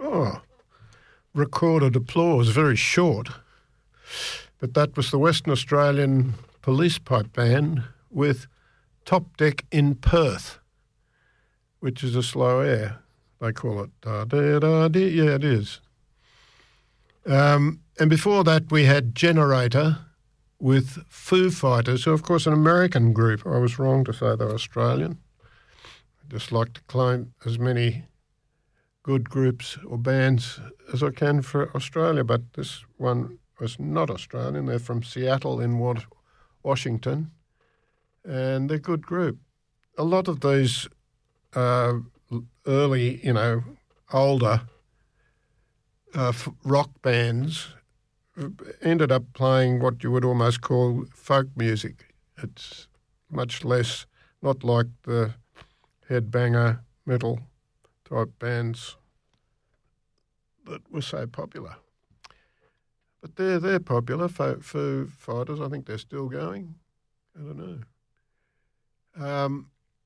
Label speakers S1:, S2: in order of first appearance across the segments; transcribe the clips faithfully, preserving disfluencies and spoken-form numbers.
S1: Oh, recorded applause, very short. But that was the Western Australian Police Pipe Band with Top Deck in Perth, which is a slow air. They call it da da da da. Yeah, it is. Um, and before that, we had Generator with Foo Fighters, who, of course, an American group. I was wrong to say they're Australian. I just like to claim as many good groups or bands as I can for Australia, but this one was not Australian. They're from Seattle in Washington, and they're a good group. A lot of these uh, early, you know, older uh, rock bands ended up playing what you would almost call folk music. It's much less, not like the headbanger metal type bands that were so popular. But they're, they're popular, Foo, Foo Fighters. I think they're still going. I don't know. Um,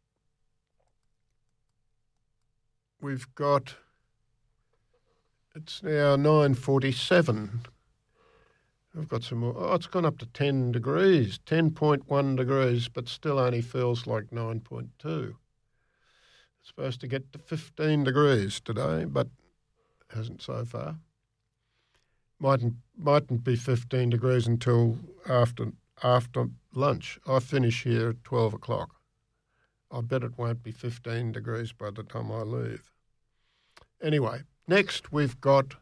S1: we've got, it's now nine forty-seven. I've got some more. Oh, it's gone up to ten degrees, ten point one degrees, but still only feels like nine point two. It's supposed to get to fifteen degrees today, but hasn't so far. Mightn't mightn't be fifteen degrees until after after lunch. I finish here at twelve o'clock. I bet it won't be fifteen degrees by the time I leave. Anyway, next we've got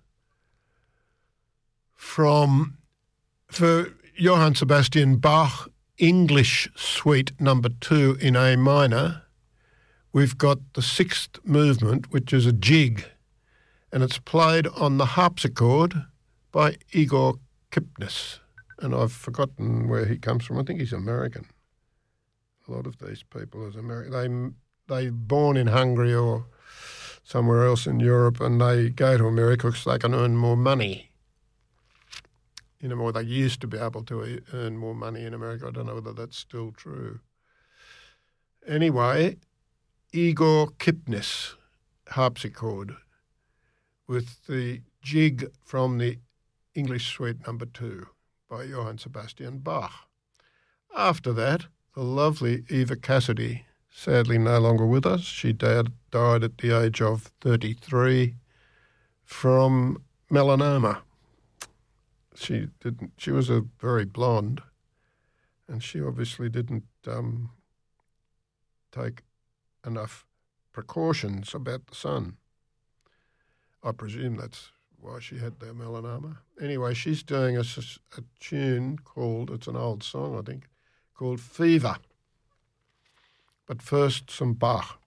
S1: from, for Johann Sebastian Bach, English Suite number two in A minor, we've got the sixth movement, which is a jig, and it's played on the harpsichord by Igor Kipnis. And I've forgotten where he comes from. I think he's American. A lot of these people are American. They, they're born in Hungary or somewhere else in Europe, and they go to America because they can earn more money. You know, or they used to be able to earn more money in America. I don't know whether that's still true. Anyway, Igor Kipnis, harpsichord, with the jig from the English Suite number two by Johann Sebastian Bach. After that, the lovely Eva Cassidy, sadly no longer with us. She died, died at the age of thirty-three from melanoma. She didn't. She was a very blonde, and she obviously didn't um, take enough precautions about the sun. I presume that's why she had the melanoma. Anyway, she's doing a, a tune called, it's an old song, I think, called Fever. But first, some Bach.